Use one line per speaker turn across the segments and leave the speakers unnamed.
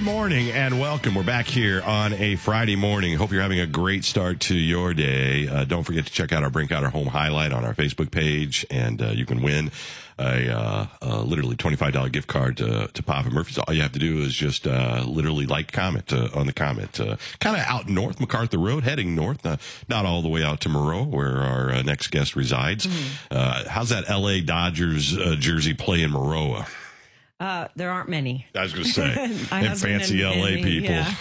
Good morning and welcome. We're back here on a Friday morning. Hope you're having a great start to your day. Don't forget to check out our Brink Outer Home highlight on our Facebook page, and you can win a literally $25 gift card to Papa Murphy's. All you have to do is just literally comment on the comment. Kind of out north, MacArthur Road, heading north, not all the way out to Moreau, where our next guest resides. How's that L.A. Dodgers jersey play in Moreau?
There aren't many.
I was going to say, and fancy L.A. people. Yeah.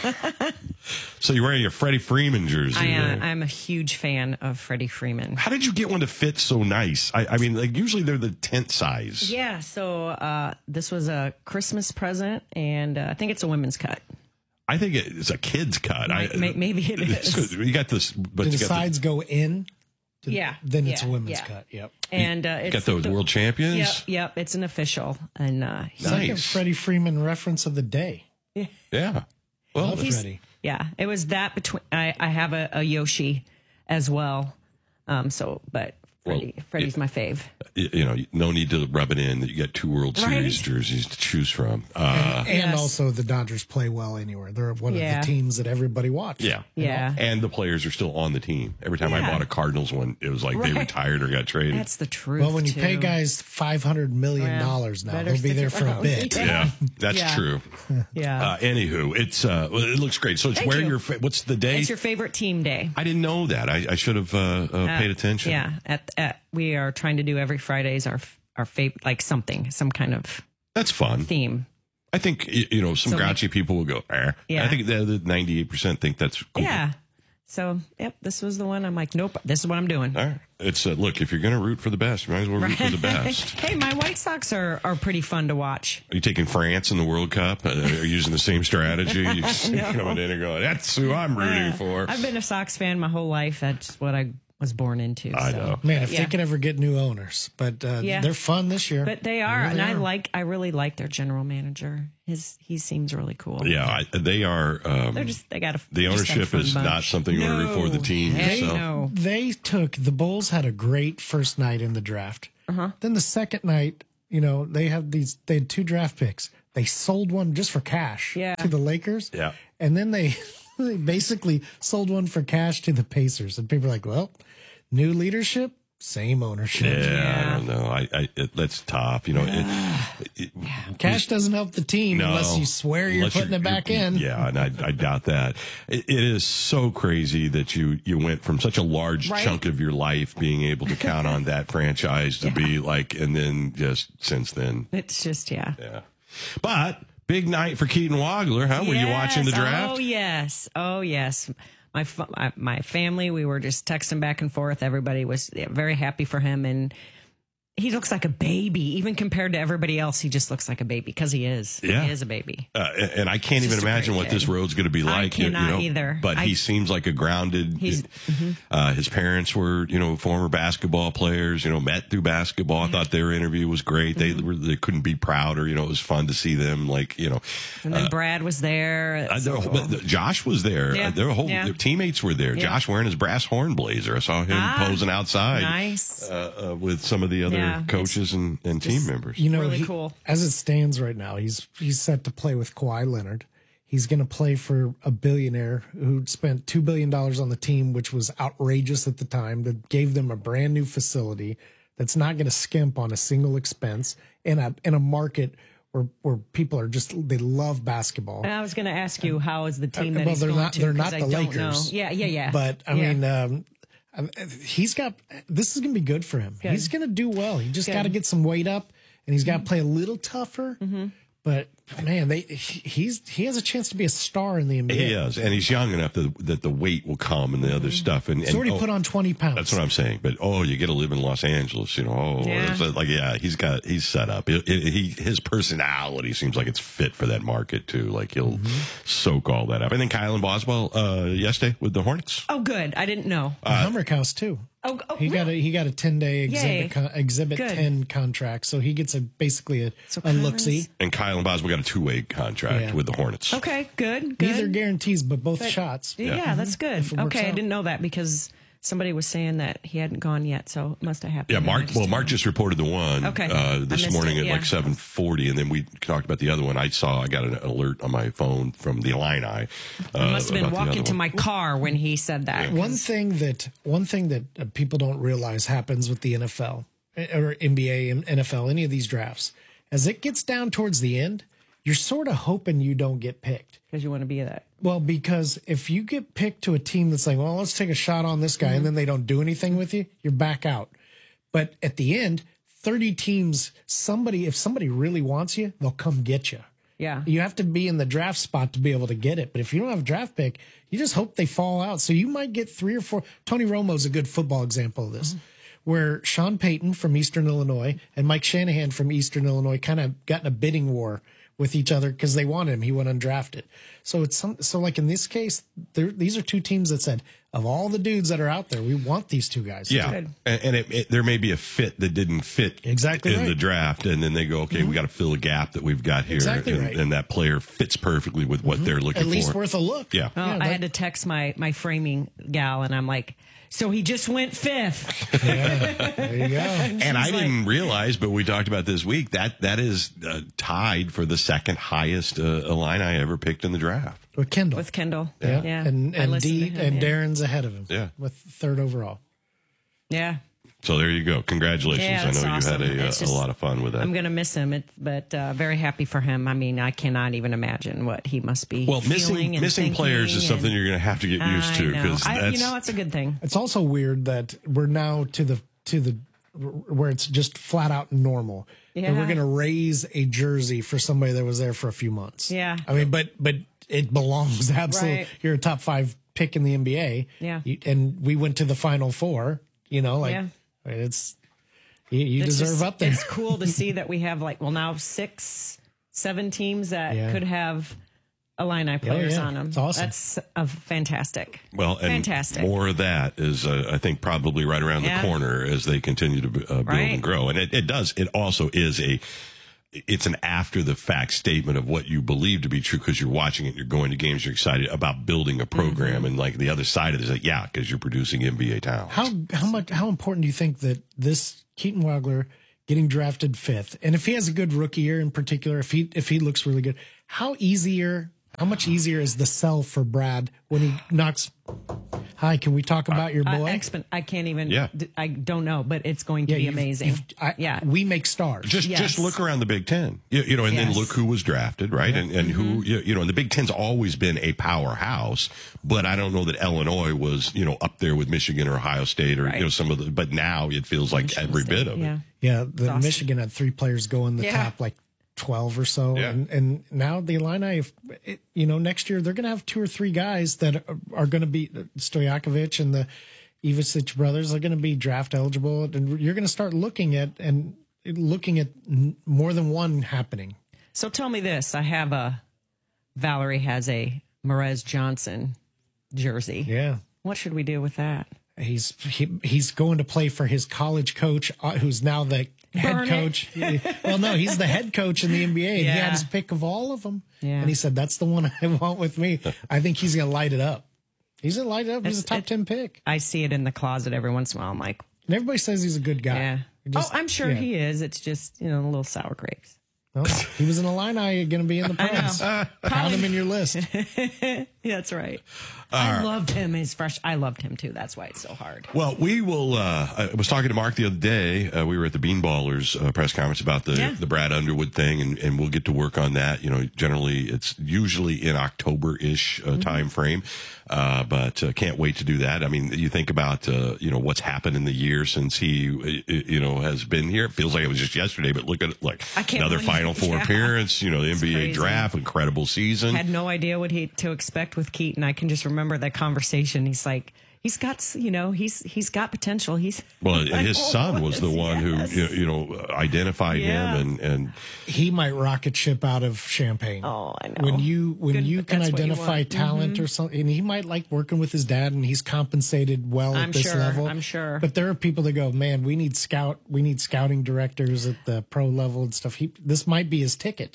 So you're wearing your Freddie Freeman jersey.
I'm a huge fan of Freddie Freeman.
How did you get one to fit so nice? I mean, like usually they're the tent size.
Yeah, so this was a Christmas present, and I think it's a women's cut.
I think it's a kid's cut.
Maybe it is.
You got this, but
the sides go in. Then it's a women's cut. Yep.
And
it's got those world champions.
Yep. It's an official, and
second Freddie Freeman reference of the day.
Yeah. Well,
Freddie.
Yeah, it was that between. I have a Yoshi as well. But Freddie's my fave.
You know, no need to rub it in that you got two World Series jerseys to choose from.
And also the Dodgers play well anywhere. They're one of the teams that everybody watches.
Yeah.
Yeah.
And the players are still on the team. Every time I bought a Cardinals one, it was like they retired or got traded.
That's the truth.
Well, when you pay guys $500 million now, they'll be there for a bit.
Yeah, that's true.
Yeah.
Anywho, it looks great. So it's what's the day?
It's your favorite team day.
I didn't know that. I should have paid attention.
Yeah. We are trying to do every Fridays our favorite, like some kind of
that's fun
theme.
I think some grouchy people will go. Yeah. I think the 98% think that's cool.
Yeah. So this was the one. I'm like, nope, this is what I'm doing.
All right. It's look, if you're going to root for the best, you might as well root for the best.
Hey, my White Sox are pretty fun to watch.
Are you taking France in the World Cup? Are you using the same strategy? You're coming in and going, that's who I'm rooting for.
I've been a Sox fan my whole life. That's what I was born into.
I know.
Man, if they could ever get new owners, but they're fun this year.
But they are, really and I really like their general manager. He seems really cool.
Yeah, they are. The ownership is not something you want to root for the team.
They took the Bulls had a great first night in the draft. Then the second night, they had two draft picks. They sold one just for cash to the Lakers.
Yeah,
and then they basically sold one for cash to the Pacers, and people are like, well. New leadership, same ownership.
Yeah. I don't know. That's tough.
Cash doesn't help the team unless you swear you're putting it back in.
Yeah, and I doubt that. It is so crazy that you went from such a large chunk of your life being able to count on that franchise to be like, and then just since then.
It's just,
Yeah. But big night for Keaton Wagler. Huh? Were you watching the draft?
Oh, yes. My family, we were just texting back and forth. Everybody was very happy for him, and he looks like a baby. Even compared to everybody else, he just looks like a baby because he is. Yeah. He is a baby.
And I can't even imagine what this road's going to be like.
I cannot either.
But he seems like a grounded. His parents were, former basketball players. Met through basketball. I thought their interview was great. They couldn't be prouder. It was fun to see them. And
then Brad was there.
Josh was there.
Yeah.
Their teammates were there. Yeah. Josh wearing his brass horn blazer. I saw him posing outside.
Nice.
With some of the other coaches and team members.
Really cool.
As it stands right now, he's set to play with Kawhi Leonard. He's going to play for a billionaire who spent $2 billion on the team, which was outrageous at the time, that gave them a brand new facility that's not going to skimp on a single expense in a market where people are they love basketball.
And I was going to ask you, how is the team that he's going to?
They're not the Lakers.
Yeah.
But I mean, this is going to be good for him. Good. He's going to do well. He just got to get some weight up, and he's got to play a little tougher. But man, he has a chance to be a star in the NBA.
He is, and he's young enough that the weight will come and the other stuff. And
he's already put on 20 pounds.
That's what I'm saying. But you get to live in Los Angeles, he's set up. His personality seems like it's fit for that market too. Like he'll soak all that up. And then Kylan Boswell yesterday with the Hornets.
Oh, good. I didn't know.
Humrick House too. He got a 10-day exhibit 10 contract, so he gets basically a look-see.
And Kylan Boswell got a 2-way contract with the Hornets.
Okay, good.
Neither guarantees, but both shots.
Yeah, that's good. Okay, I didn't know that because somebody was saying that he hadn't gone yet, so it must have happened.
Yeah, Mark. Well, Mark just reported the one this morning at like 7:40, and then we talked about the other one. I got an alert on my phone from the Illini.
I must have been walking to my car when he said that.
One thing that people don't realize happens with the NFL or NBA and NFL, any of these drafts, as it gets down towards the end, you're sort of hoping you don't get picked.
Because you want to be that.
Well, because if you get picked to a team that's like, well, let's take a shot on this guy, and then they don't do anything with you, you're back out. But at the end, 30 teams, if somebody really wants you, they'll come get you.
Yeah.
You have to be in the draft spot to be able to get it. But if you don't have a draft pick, you just hope they fall out. So you might get 3 or 4. Tony Romo's a good football example of this, where Sean Payton from Eastern Illinois and Mike Shanahan from Eastern Illinois kind of got in a bidding war with each other because they wanted him. He went undrafted. So like in this case, these are two teams that said, of all the dudes that are out there, we want these two guys.
Yeah, and there may be a fit that didn't fit in the draft, and then they go, okay, we got to fill a gap that we've got here, and that player fits perfectly with what they're looking for.
At least worth a look.
Yeah.
Well, I had to text my framing gal, and I'm like, so he just went 5th.
Yeah, there you go.
And I didn't realize, but we talked about this week, that is tied for the second highest Illini ever picked in the draft.
With Kendall.
Yeah.
And Darren's ahead of him.
Yeah.
With 3rd overall.
Yeah.
So there you go. Congratulations.
Yeah,
I know
awesome.
You had a lot of fun with that.
I'm going to miss him, but very happy for him. I mean, I cannot even imagine what he must be feeling.
Missing players is something you're going to have to get used to.
That's a good thing.
It's also weird that we're now to the where it's just flat out normal.
Yeah.
And we're going to raise a jersey for somebody that was there for a few months.
Yeah.
I mean, but it belongs absolutely. Right. You're a top 5 pick in the NBA.
Yeah.
And we went to the Final Four, it's you deserve up there.
It's cool to see that we have now 6, 7 teams that could have Illini players on them.
It's awesome.
That's fantastic.
Well, and
fantastic.
More of that is, I think, probably right around the corner as they continue to build and grow. And it does. It also is it's an after the fact statement of what you believe to be true because you're watching it, you're going to games, you're excited about building a program, and like the other side of it is because you're producing NBA talent.
How important do you think that this Keaton Wagler getting drafted 5th, and if he has a good rookie year in particular, if he looks really good, how much easier is the sell for Brad when he knocks? Hi, can we talk about your boy?
I can't even. Yeah. I don't know, but it's going to be amazing.
We make stars.
Just look around the Big Ten, and then look who was drafted, right? Yeah. And who, and the Big Ten's always been a powerhouse, but I don't know that Illinois was, up there with Michigan or Ohio State or, some of the, but now it feels like every bit of it.
Yeah. The awesome. Michigan had 3 players go in the top, 12 or so. Yeah. And now the Illini, next year they're going to have 2 or 3 guys that are going to be Stojakovic and the Ivicic brothers are going to be draft eligible. And you're going to start looking at more than one happening.
So tell me this. Valerie has a Merez Johnson jersey.
Yeah.
What should we do with that?
He's going to play for his college coach, who's now the head coach. Well, no, he's the head coach in the NBA, and he had his pick of all of them. Yeah. And he said, "That's the one I want with me." I think he's going to light it up. He's going to light it up. He's a top 10 pick.
I see it in the closet every once in a while. I'm like,
and everybody says he's a good guy.
Yeah. I'm sure he is. It's just a little sour grapes.
Well, he was an Illini, going to be in the press. Count him in your list.
That's right. I loved him. I loved him too. That's why it's so hard.
Well, we will. I was talking to Mark the other day. We were at the Beanballers press conference about the Brad Underwood thing, and we'll get to work on that. Generally it's usually in October-ish time frame, but can't wait to do that. I mean, you think about what's happened in the year since he has been here. It feels like it was just yesterday, but look at it, another Final Four appearance. The NBA draft, incredible season.
Had no idea what to expect with Keaton. I can just remember that conversation. He's like, he's got potential.
His son was the one who identified him, and
he might rocket ship out of Champaign.
Oh, I know.
When you can identify talent or something, and he might like working with his dad, and he's compensated well at this level.
I'm sure.
But there are people that go, man, we need scouting directors at the pro level and stuff. This might be his ticket.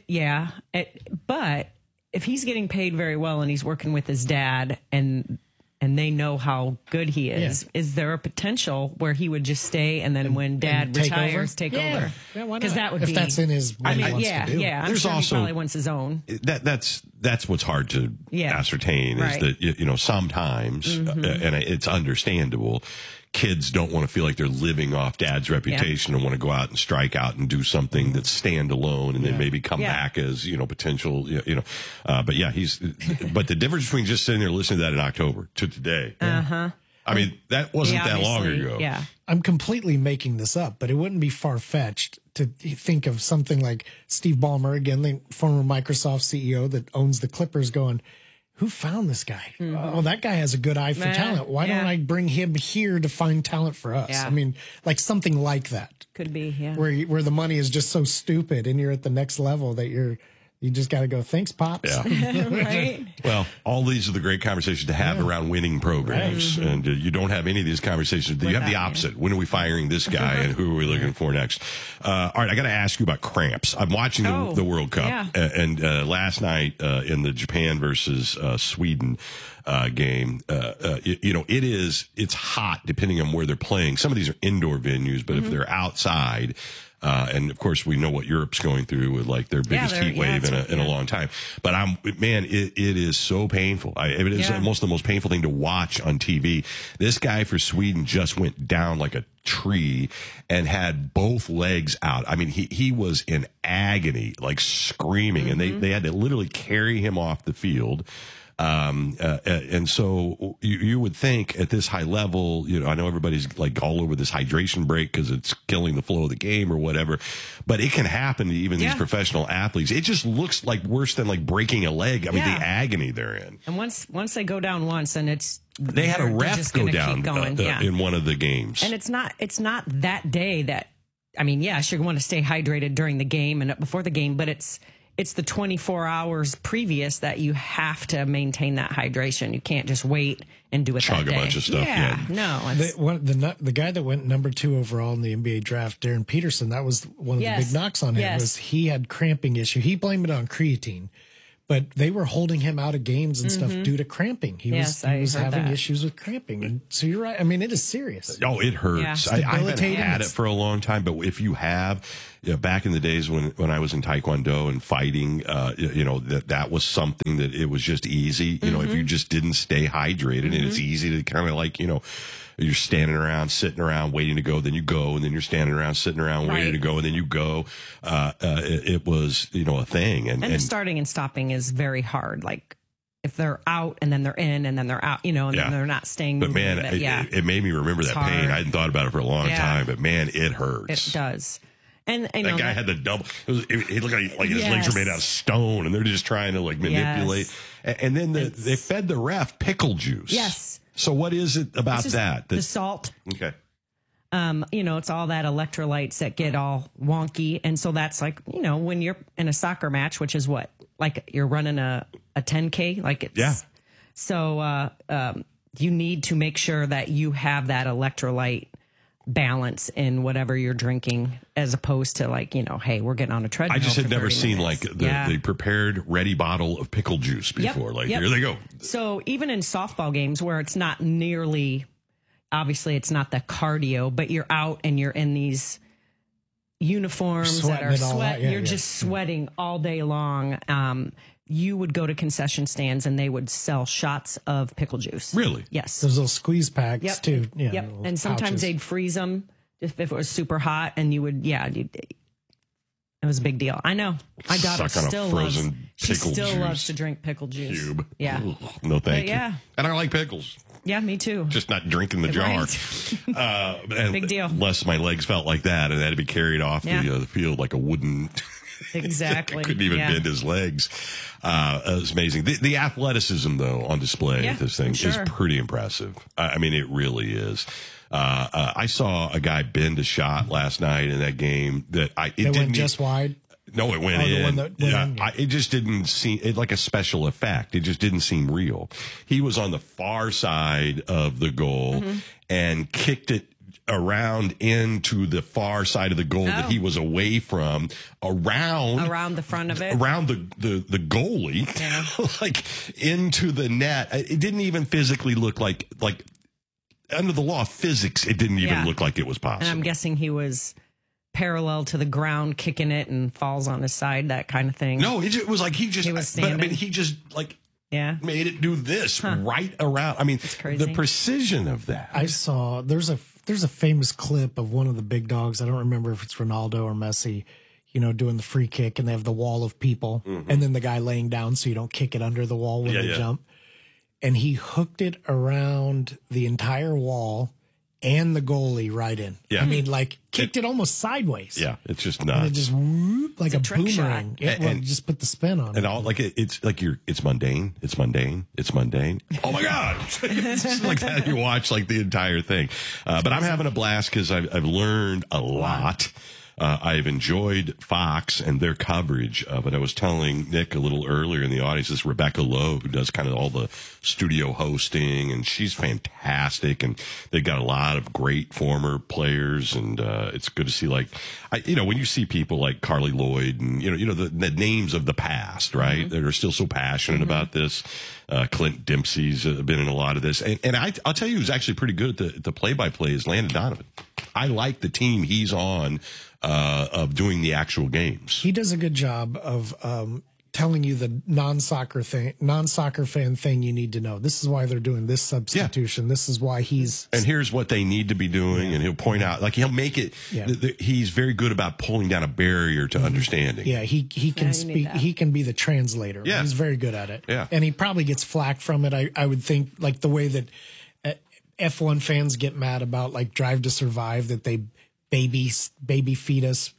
But if he's getting paid very well and he's working with his dad and and they know how good he is.
Yeah.
Is there a potential where he would just stay and then when Dad retires, take over?
Yeah, why not?
Because that would
if
be
that's in his what he wants
yeah,
to do.
yeah. I'm
There's
sure
also-
he probably wants his own.
That's what's hard to ascertain
Right.
is that sometimes and it's understandable. Kids don't want to feel like they're living off Dad's reputation and want to go out and strike out and do something that's standalone and then maybe come back as potential. But yeah, but the difference between just sitting there listening to that in October to today. I mean, that wasn't that long ago.
Yeah.
I'm completely making this up, but it wouldn't be far-fetched to think of something like Steve Ballmer, again, the former Microsoft CEO that owns the Clippers, going, who found this guy? Well, that guy has a good eye for talent. Why don't I bring him here to find talent for us?
Yeah.
I mean, like something like that,
Could be, yeah.
where the money is just so stupid and you're at the next level that you just got to go, thanks, Pops.
Yeah.
Right?
Well, all these are the great conversations to have around winning programs. And you don't have any of these conversations. You have the opposite. When are we firing this guy and who are we looking for next? All right, I got to ask you about cramps. I'm watching the World Cup.
Yeah.
And last night in the Japan versus Sweden game, it's hot depending on where they're playing. Some of these are indoor venues, but if they're outside, and of course we know what Europe's going through with like their biggest heat wave in a long time. But it is so painful. It is almost the most painful thing to watch on TV. This guy for Sweden just went down like a tree and had both legs out. I mean, he was in agony, like screaming, and they had to literally carry him off the field. And so you would think at this high level, I know everybody's like all over this hydration break because it's killing the flow of the game or whatever, but it can happen to even these professional athletes. It just looks like worse than like breaking a leg. I mean, the agony they're in.
And once they go down once, and
they had a ref go down in one of the games.
And it's not that day that, I mean, yes, you're going to stay hydrated during the game and before the game, but it's the 24 hours previous that you have to maintain that hydration. You can't just wait and do it
Chug
that day.
a bunch of stuff. Yeah.
No.
The guy that went number 2 overall in the NBA draft, Darren Peterson, that was one of the big knocks on him was he had cramping issue. He blamed it on creatine, but they were holding him out of games and stuff due to cramping. He was having issues with cramping. And so you're right. I mean, it is serious.
Oh, it hurts.
Yeah.
I haven't had it for a long time, but if you have, back in the days when I was in Taekwondo and fighting, that was something that it was just easy. If you just didn't stay hydrated, and it's easy to kind of like, you're standing around, sitting around, waiting to go, then you go, and then you're standing around, sitting around, waiting to go, and then you go. It was, a thing. And
the starting and stopping is very hard. Like, if they're out and then they're in and then they're out, and then they're not staying.
But man, it made me remember that pain. I hadn't thought about it for a long time, but man, it hurts.
It does. And
that guy had the double. He looked like his legs were made out of stone, and they're just trying to like manipulate. And then they fed the ref pickle juice.
Yes.
So what is it about that?
The salt.
Okay.
It's all that electrolytes that get all wonky. And so that's like, when you're in a soccer match, which is what, like you're running a 10K, like it's, so, you need to make sure that you have that electrolyte balance in whatever you're drinking, as opposed to like, hey, we're getting on a treadmill.
I just had never seen
minutes.
like the prepared ready bottle of pickle juice before. Here they go.
So even in softball games where it's not nearly, obviously it's not the cardio, but you're out and you're in these uniforms that are sweat. You're just sweating all day long. You would go to concession stands and they would sell shots of pickle juice.
Really?
Yes.
Those little squeeze packs too. Yeah.
And sometimes
pouches.
they'd freeze them if it was super hot, and you would, it was a big deal. I know. My daughter still loves to drink pickle juice.
Cube.
Yeah.
Ugh, no, thank you.
Yeah.
And I like pickles.
Yeah, me too.
Just not drinking the jar.
Right. Big deal.
Unless my legs felt like that, and had to be carried off the field like a wooden.
Exactly.
Couldn't even bend his legs. It was amazing. The athleticism, though, on display at this thing is pretty impressive. I mean, it really is. I saw a guy bend a shot last night in that game that
went just wide.
No, it went in. It just didn't seem like a special effect. It just didn't seem real. He was on the far side of the goal and kicked it around into the far side of the goal that he was away from, around
the front of it,
around the goalie, like into the net. It didn't even physically look like under the law of physics, it didn't even look like it was possible.
And I'm guessing he was parallel to the ground, kicking it, and falls on his side, that kind of thing.
No, it was like he was standing. But I mean, he just made it do this right around. I mean, the precision of that.
I saw there's a famous clip of one of the big dogs. I don't remember if it's Ronaldo or Messi, doing the free kick, and they have the wall of people, and then the guy laying down so you don't kick it under the wall when they jump. And he hooked it around the entire wall and the goalie right in.
Yeah.
I mean, like kicked it almost sideways.
Yeah, it's just nuts.
And it just like a boomerang. And just put the spin on it.
And all it's like it's mundane. It's mundane. It's mundane. Oh my God. It's just like that. You watch like the entire thing. But I'm having a blast because I've learned a lot. I've enjoyed Fox and their coverage of it. I was telling Nick a little earlier in the audience, this Rebecca Lowe, who does kind of all the studio hosting, and she's fantastic. And they've got a lot of great former players, and it's good to see, like, when you see people like Carly Lloyd and, the names of the past, right, that are still so passionate about this. Clint Dempsey's been in a lot of this. And I'll tell you who's actually pretty good at the play-by-play is Landon Donovan. I like the team he's on of doing the actual games.
He does a good job of telling you the non-soccer fan thing you need to know. This is why they're doing this substitution. Yeah. This is why
and here's what they need to be doing. And he'll point out, like, he'll make it. Yeah. He's very good about pulling down a barrier to understanding.
Yeah, he can speak. He can be the translator. Yeah. He's very good at it.
Yeah.
And he probably gets flack from it. I would think, like the way that F1 fans get mad about like Drive to Survive, that they baby feed us,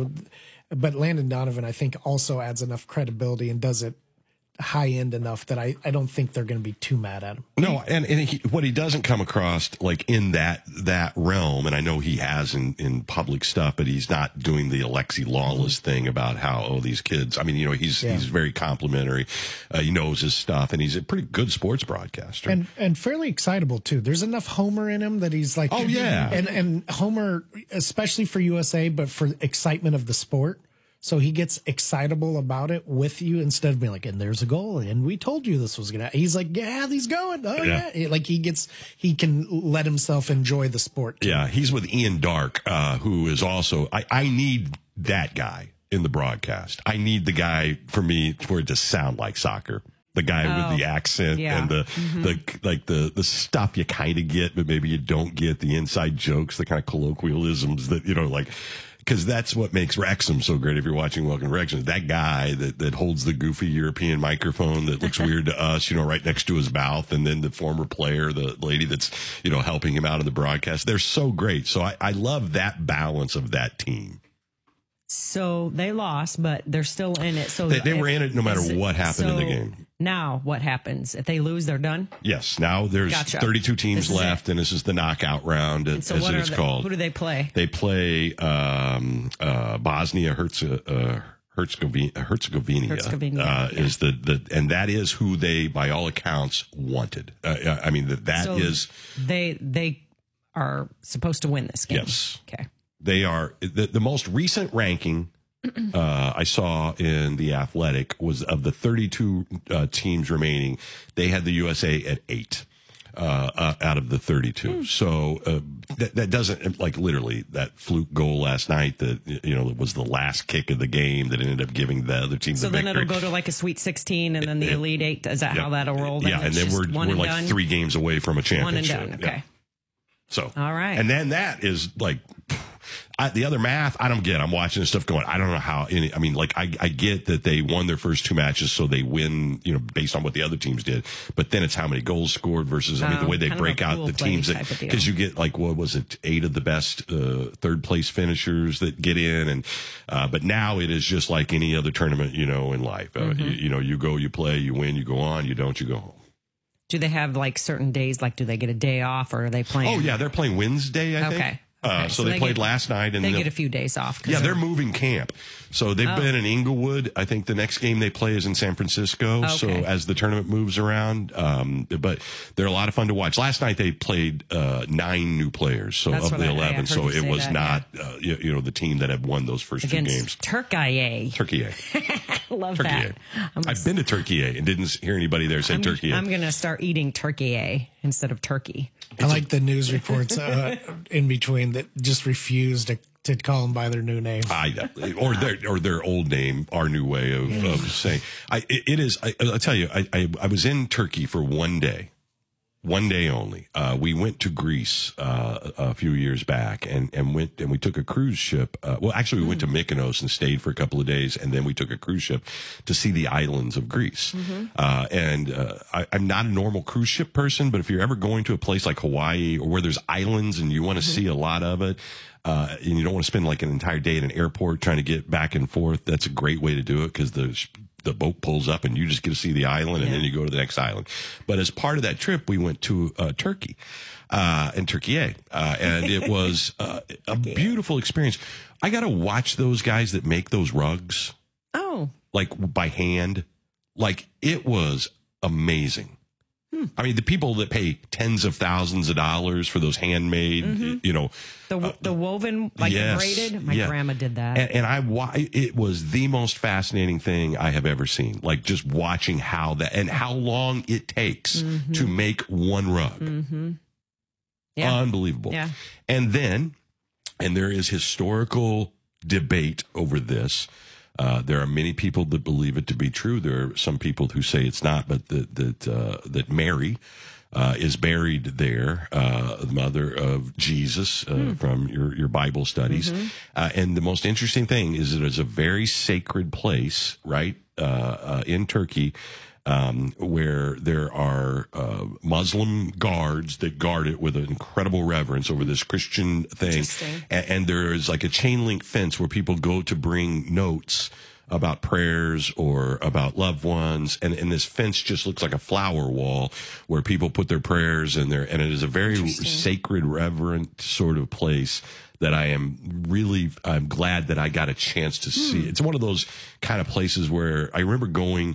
But Landon Donovan, I think, also adds enough credibility and does it high end enough that I don't think they're going to be too mad at him.
No, and what he doesn't come across like in that realm, and I know he has in public stuff, but he's not doing the Alexi Lawless thing about how these kids. I mean, he's very complimentary. He knows his stuff, and he's a pretty good sports broadcaster
and fairly excitable too. There's enough Homer in him that he's like,
oh yeah,
and Homer especially for USA, but for excitement of the sport. So he gets excitable about it with you instead of being like, and there's a goal, and we told you this was going to happen. He's like, yeah, he's going. Oh, yeah. Like he can let himself enjoy the sport too.
Yeah, he's with Ian Dark, who is also, I need that guy in the broadcast. I need the guy for it to sound like soccer. The guy with the accent and the stuff you kind of get, but maybe you don't get, the inside jokes, the kind of colloquialisms that, because that's what makes Wrexham so great. If you're watching Welcome to Wrexham, that guy that holds the goofy European microphone that looks weird to us, right next to his mouth, and then the former player, the lady that's, helping him out in the broadcast. They're so great. So I love that balance of that team.
So they lost, but they're still in it. So
they were in it no matter what happened in the game.
Now what happens? If they lose, they're done?
Yes. Now there's 32 teams left, and this is the knockout round, as it's called.
Who do they play?
They play Bosnia Herzegovina. Is and that is who they, by all accounts, wanted. I mean,
they are supposed to win this game.
Yes.
Okay.
They are the most recent ranking I saw in The Athletic was of the 32 teams remaining. They had the USA at 8 out of the 32. So that doesn't, like, literally that fluke goal last night that it was the last kick of the game that ended up giving the other team the victory. So then
it'll go to like a Sweet 16 and then the Elite 8. Is that how that'll roll?
Then and then we're like 3 games away from a championship.
1 and done. Okay.
Yeah. So
all right,
and then that is like. The other math, I don't get. I'm watching this stuff going, I don't know how. I get that they won their first 2 matches, so they win, based on what the other teams did. But then it's how many goals scored versus, the way they break out the teams. Because you get, like, what was it, 8 of the best third place finishers that get in. And but now it is just like any other tournament, in life. You go, you play, you win, you go on, you don't, you go home.
Do they have, like, certain days? Like, do they get a day off, or are they playing?
Oh, yeah, they're playing Wednesday, I think.
Okay.
So they played last night. And
they get a few days off.
Yeah, they're moving camp. So they've been in Inglewood. I think the next game they play is in San Francisco. Okay. So as the tournament moves around, but they're a lot of fun to watch. Last night they played 9 new players, so of the 11. So it was not the team that had won those first
against
2 games.
Turkey. Love
Turkey
that.
I've been to Turkey and didn't hear anybody there say Turkey.
I'm going to start eating Turkey instead of turkey.
I like the news reports in between that just refuse to call them by their new name.
Or their old name, our new way of saying. I'll tell you, I was in Turkey for 1 day. 1 day only. We went to Greece a few years back and we took a cruise ship. We went to Mykonos and stayed for a couple of days, and then we took a cruise ship to see the islands of Greece. I'm not a normal cruise ship person, but if you're ever going to a place like Hawaii or where there's islands and you want to see a lot of it, and you don't want to spend like an entire day in an airport trying to get back and forth, that's a great way to do it because the boat pulls up and you just get to see the island and then you go to the next island. But as part of that trip, we went to Turkey and Turkey. And it was a beautiful experience. I got to watch those guys that make those rugs.
Oh. Like
by hand. Like it was amazing. I mean, the people that pay tens of thousands of dollars for those handmade,
the woven, like the braided. My grandma did that,
and it was the most fascinating thing I have ever seen. Like just watching how long it takes to make one rug. Unbelievable. Yeah. And there is historical debate over this. There are many people that believe it to be true. There are some people who say it's not, but that Mary is buried there, the mother of Jesus, from your Bible studies. And the most interesting thing is that it's a very sacred place, right, in Turkey, where there are Muslim guards that guard it with an incredible reverence over this Christian thing. And there is like a chain link fence where people go to bring notes about prayers or about loved ones. And this fence just looks like a flower wall where people put their prayers in there. And it is a very sacred, reverent sort of place that I'm glad that I got a chance to see. It's one of those kind of places where I remember going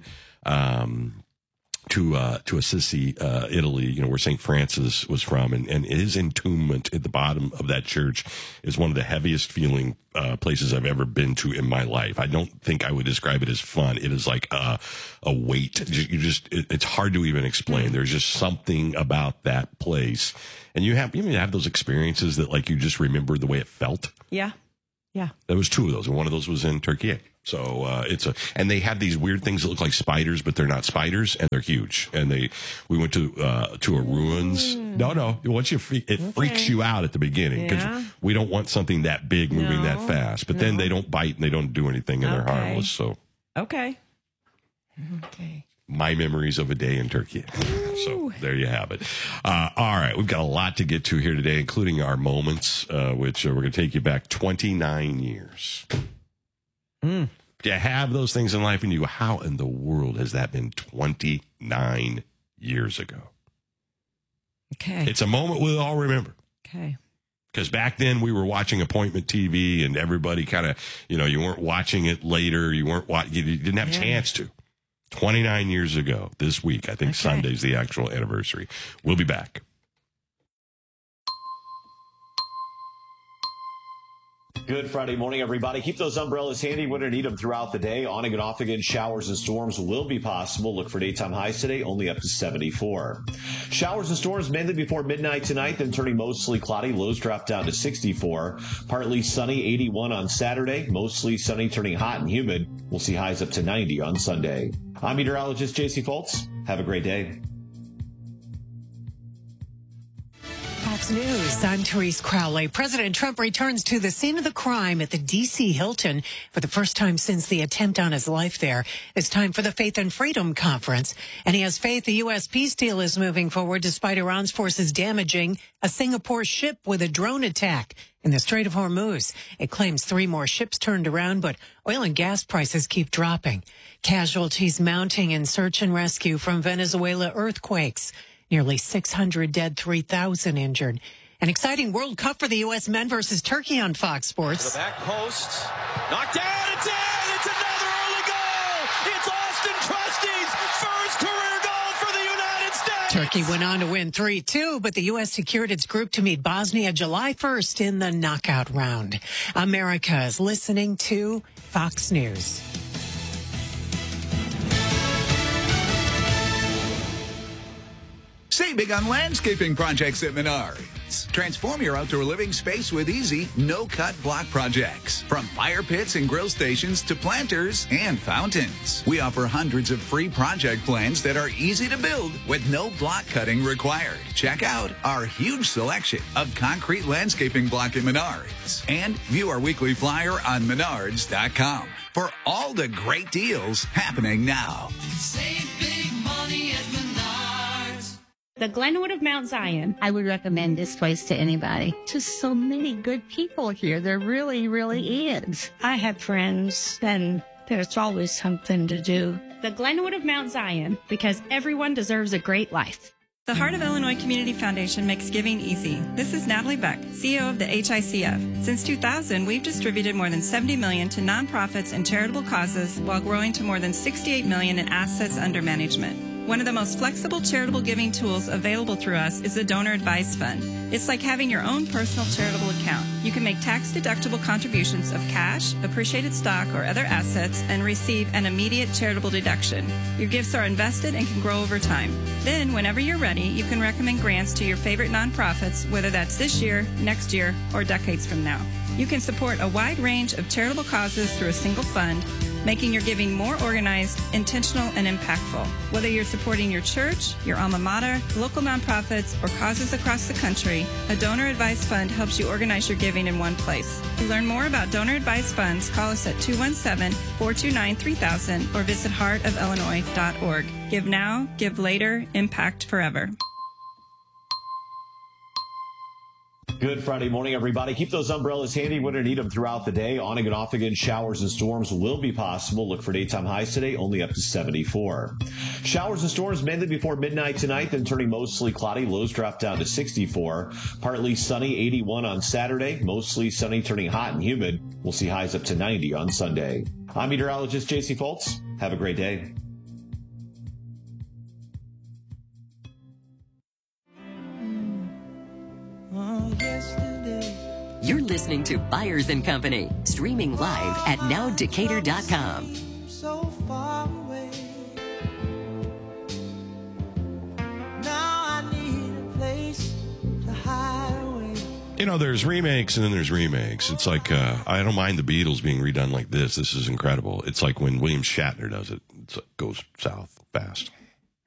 to Assisi, Italy, where St. Francis was from, and his entombment at the bottom of that church is one of the heaviest feeling places I've ever been to in my life. I don't think I would describe it as fun. It is like a weight. It's hard to even explain. There's just something about that place, and you have those experiences that like you just remember the way it felt. Yeah. There was 2 of those, and one of those was in Turkey. So and they have these weird things that look like spiders, but they're not spiders, and they're huge. And we went to a ruins. No, once it freaks you out at the beginning because we don't want something that big moving that fast. But then they don't bite and they don't do anything, and they're harmless. So okay. My memories of a day in Turkey. So there you have it. All right. We've got a lot to get to here today, including our moments, which we're going to take you back 29 years. Do you have those things in life and you go, how in the world has that been 29 years ago? Okay. It's a moment we'll all remember. Okay. Because back then we were watching appointment TV and everybody kind of, you weren't watching it later. You didn't have a chance to. 29 years ago this week. I think Sunday's the actual anniversary. We'll be back.
Good Friday morning, everybody. Keep those umbrellas handy when you need them throughout the day. On and off again, showers and storms will be possible. Look for daytime highs today, only up to 74. Showers and storms mainly before midnight tonight, then turning mostly cloudy. Lows drop down to 64. Partly sunny, 81 on Saturday. Mostly sunny, turning hot and humid. We'll see highs up to 90 on Sunday. I'm meteorologist J.C. Foltz. Have a great day.
Fox News, I'm Therese Crowley. President Trump returns to the scene of the crime at the D.C. Hilton for the first time since the attempt on his life there. It's time for the Faith and Freedom Conference, and he has faith the U.S. peace deal is moving forward despite Iran's forces damaging a Singapore ship with a drone attack in the Strait of Hormuz. It claims 3 more ships turned around, but oil and gas prices keep dropping. Casualties mounting in search and rescue from Venezuela earthquakes. Nearly 600 dead, 3,000 injured. An exciting World Cup for the U.S. men versus Turkey on Fox Sports.
The back post. Knocked down. It's in. It's another early goal. It's Austin Trusty's first career goal for the United States.
Turkey went on to win 3-2, but the U.S. secured its group to meet Bosnia July 1st in the knockout round. America is listening to Fox News.
Save big on landscaping projects at Menards. Transform your outdoor living space with easy, no-cut block projects. From fire pits and grill stations to planters and fountains. We offer hundreds of free project plans that are easy to build with no block cutting required. Check out our huge selection of concrete landscaping block at Menards. And view our weekly flyer on Menards.com for all the great deals happening now.
Save big money at Menards.
The Glenwood of Mount Zion.
I would recommend this place to anybody. Just so many good people here. There really, really is.
I have friends, and there's always something to do. The Glenwood of Mount Zion, because everyone deserves a great life.
The Heart of Illinois Community Foundation makes giving easy. This is Natalie Beck, CEO of the HICF. Since 2000, we've distributed more than $70 million to nonprofits and charitable causes while growing to more than $68 million in assets under management. One of the most flexible charitable giving tools available through us is the Donor Advised Fund. It's like having your own personal charitable account. You can make tax-deductible contributions of cash, appreciated stock, or other assets and receive an immediate charitable deduction. Your gifts are invested and can grow over time. Then, whenever you're ready, you can recommend grants to your favorite nonprofits, whether that's this year, next year, or decades from now. You can support a wide range of charitable causes through a single fund, making your giving more organized, intentional, and impactful. Whether you're supporting your church, your alma mater, local nonprofits, or causes across the country, a Donor Advised Fund helps you organize your giving in one place. To learn more about Donor Advised Funds, call us at 217-429-3000 or visit heartofillinois.org. Give now, give later, impact forever.
Good Friday morning, everybody. Keep those umbrellas handy when you need them throughout the day. On and off again, showers and storms will be possible. Look for daytime highs today, only up to 74. Showers and storms mainly before midnight tonight, then turning mostly cloudy. Lows drop down to 64. Partly sunny, 81 on Saturday. Mostly sunny, turning hot and humid. We'll see highs up to 90 on Sunday. I'm meteorologist J.C. Foltz. Have a great day.
You're listening to Byers & Company, streaming live at nowdecatur.com.
So far away. Now I need a place to hide away.
You know, there's remakes and then there's remakes. It's like, I don't mind the Beatles being redone like this. This is incredible. It's like when William Shatner does it. It goes south fast.